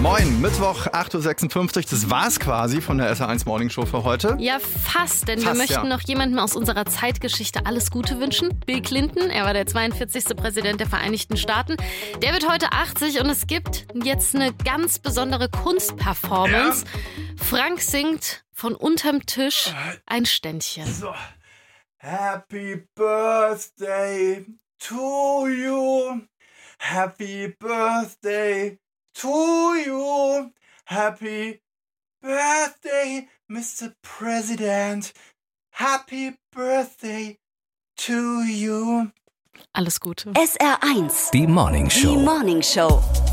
Moin, Mittwoch, 8.56 Uhr. Das war's quasi von der SR1 Morning Show für heute. Ja, fast, denn wir möchten noch jemandem aus unserer Zeitgeschichte alles Gute wünschen. Bill Clinton, er war der 42. Präsident der Vereinigten Staaten. Der wird heute 80 und es gibt jetzt eine ganz besondere Kunstperformance. Ja. Frank singt von unterm Tisch ein Ständchen. So. Happy Birthday to you. Happy Birthday to you. Happy Birthday, Mr. President. Happy Birthday to you. Alles Gute. SR1. Die Morning Show. Die Morning Show.